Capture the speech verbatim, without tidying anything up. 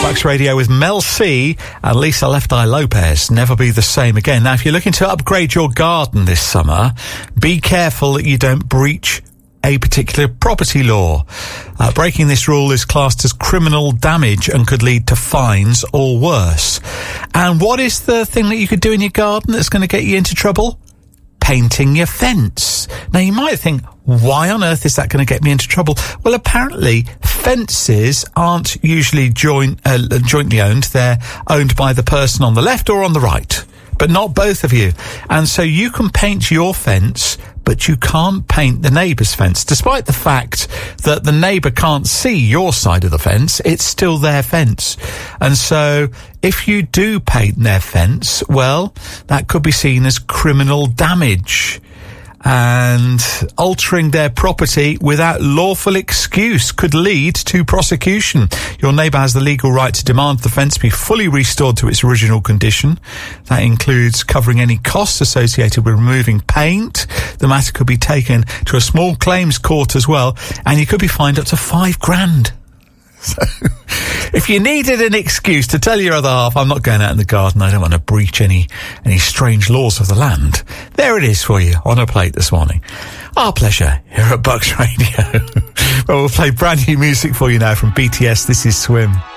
Bucks Radio with Mel C and Lisa Left Eye Lopez. Never be the same again. Now, if you're looking to upgrade your garden this summer, be careful that you don't breach a particular property law. Uh, breaking this rule is classed as criminal damage and could lead to fines or worse. And what is the thing that you could do in your garden that's going to get you into trouble? Painting your fence. Now, you might think, why on earth is that going to get me into trouble? Well, apparently, fences aren't usually joint, uh, jointly owned. They're owned by the person on the left or on the right, but not both of you. And so you can paint your fence, but you can't paint the neighbour's fence. Despite the fact that the neighbour can't see your side of the fence, it's still their fence. And so if you do paint their fence, well, that could be seen as criminal damage. And altering their property without lawful excuse could lead to prosecution. Your neighbour has the legal right to demand the fence be fully restored to its original condition. That includes covering any costs associated with removing paint. The matter could be taken to a small claims court as well, and you could be fined up to five grand. So, if you needed an excuse to tell your other half, I'm not going out in the garden, I don't want to breach any any strange laws of the land, there it is for you on a plate this morning. Our pleasure here at Bucks Radio. Well, we'll play brand new music for you now from B T S. This is Swim.